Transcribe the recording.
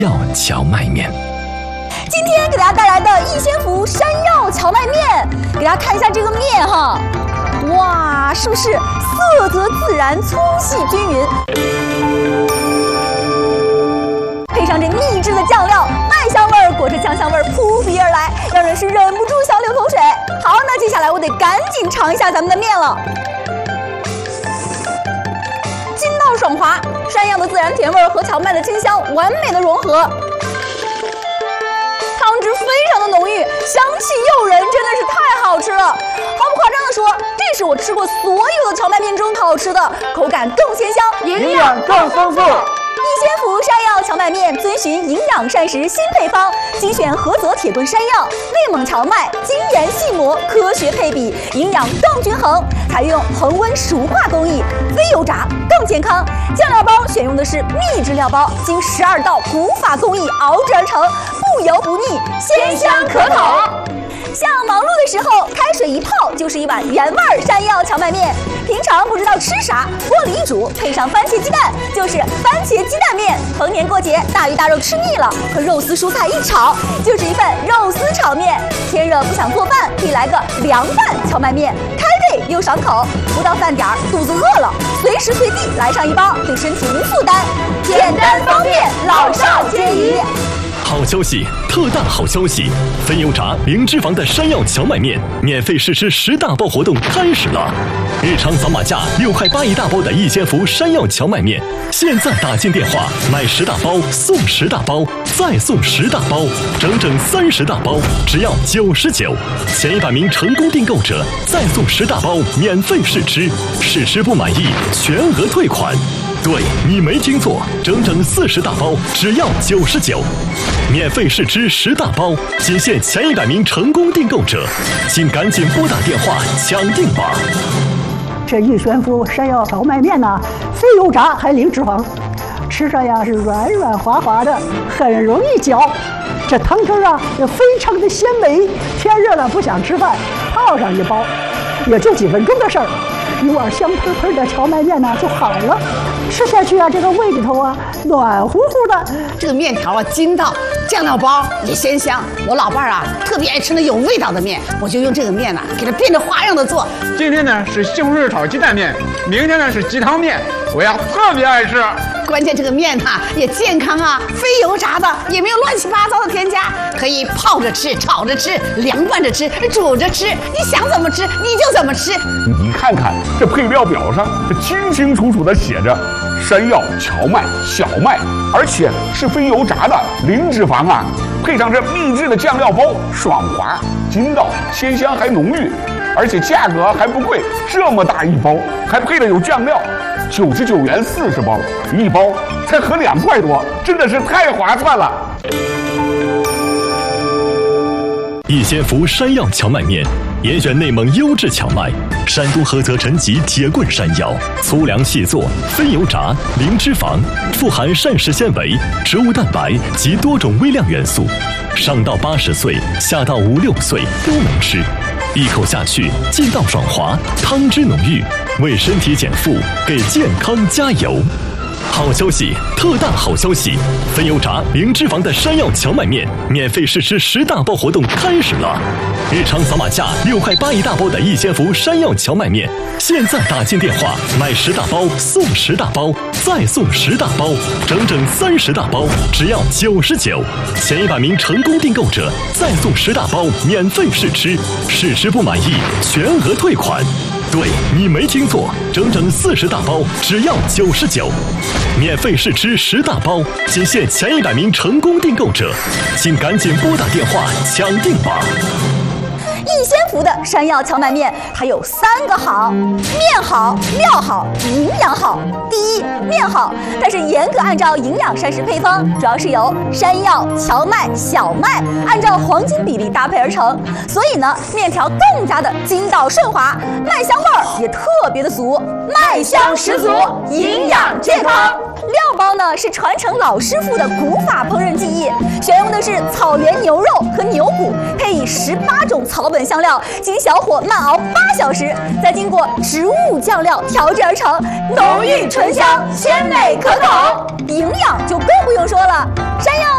药荞麦面。 今天给大家带来的逸仙福山药荞麦面，给大家看一下这个面哈，哇，是不是色泽自然、粗细均匀？配上这秘制的酱料，麦香味儿裹着酱香味儿扑鼻而来，让人是忍不住想流口水。好，那接下来我得赶紧尝一下咱们的面了。筋道爽滑，山药的自然甜味和荞麦的清香完美的融合。汤汁非常的浓郁，香气诱人，真的是太好吃了。毫不夸张的说，这是我吃过所有的荞麦面中好吃的，口感更鲜香， 营养更丰富。 逸仙福山药荞麦面遵循营养膳食新配方，精选菏泽铁墩山药、内蒙荞麦，精研细磨，科学配比，营养更均衡。采用恒温熟化工艺，非油炸更健康。酱料包选用的是秘制料包，经12道古法工艺熬制而成，不油不腻，鲜香可口。像忙碌的时候，开水一泡就是一碗原味山药荞麦面。平常不知道吃啥，锅里一煮，配上番茄鸡蛋，就是番茄鸡蛋面。逢年过节，大鱼大肉吃腻了，和肉丝蔬菜一炒，就是一份肉丝炒面。天热不想做饭，可以来个凉拌荞麦面，开胃又爽口。不到饭点儿，肚子饿了，随时随地来上一包，对身体无负担，简单方便，老少皆宜。 好消息，特大好消息！非油炸、零脂肪的山药荞麦面免费试吃10大包活动开始了！日常扫码价6块8一大包的逸仙福山药荞麦面，现在打进电话买10大包送10大包，再送10大包，整整30大包，只要99。前100名成功订购者再送10大包免费试吃，试吃不满意全额退款。对，你没听错，整整40大包，只要99。免费试吃10大包，仅限前100名成功订购者，请赶紧拨打电话抢订吧。 这逸仙福山药荞麦面呢，非油炸还零脂肪，吃着呀是软软滑滑的，很容易嚼。这汤汁啊也非常的鲜美，天热了不想吃饭，泡上一包，也就几分钟的事儿，一碗香喷喷的荞麦面呢就好了。吃下去啊，这个胃里头啊暖乎乎的。 这个面条啊筋道，酱料包也鲜香。我老伴儿啊特别爱吃那有味道的面，我就用这个面呢给它变着花样的做。 今天呢是西红柿炒鸡蛋面，明天呢是鸡汤面，我呀特别爱吃。 关键这个面哈也健康啊，非油炸的，也没有乱七八糟的添加，可以泡着吃、炒着吃、凉拌着吃、煮着吃，你想怎么吃你就怎么吃。 你看看这配料表上，这清清楚楚的写着山药、荞麦、小麦，而且是非油炸的，零脂肪啊。配上这秘制的酱料包，爽滑、筋道、鲜香还浓郁，而且价格还不贵，这么大一包，还配了有酱料，99元40包，一包才合2块多，真的是太划算了。 逸仙福山药荞麦面，严选内蒙优质荞麦，山东菏泽陈集铁棍山药，粗粮细做，非油炸，零脂肪，富含膳食纤维、植物蛋白及多种微量元素，上到80岁，下到5、6岁都能吃。一口下去，筋道爽滑，汤汁浓郁，为身体减负，给健康加油。好消息，特大好消息！非油炸、零脂肪的山药荞麦面免费试吃10大包活动开始了！日常扫码价6块8一大包的逸仙福山药荞麦面，现在打进电话买10大包送10大包，再送10大包，整整30大包，只要99。前100名成功订购者再送10大包免费试吃，试吃不满意全额退款。对，你没听错，整整40大包，只要99。免费试吃10大包，仅限前100名成功订购者，请赶紧拨打电话抢订吧。 逸仙福的山药荞麦面它有3个好：面好、料好、营养好。第一，面好，它是严格按照营养膳食配方，主要是由山药、荞麦、小麦按照黄金比例搭配而成，所以呢，面条更加的筋道顺滑，麦香味儿也特别的足，麦香十足，营养健康。 料包呢是传承老师傅的古法烹饪技艺，选用的是草原牛肉和牛骨，配以18种草本香料，经小火慢熬8小时，再经过植物酱料调制而成，浓郁醇香，鲜美可口。营养就更不用说了，山药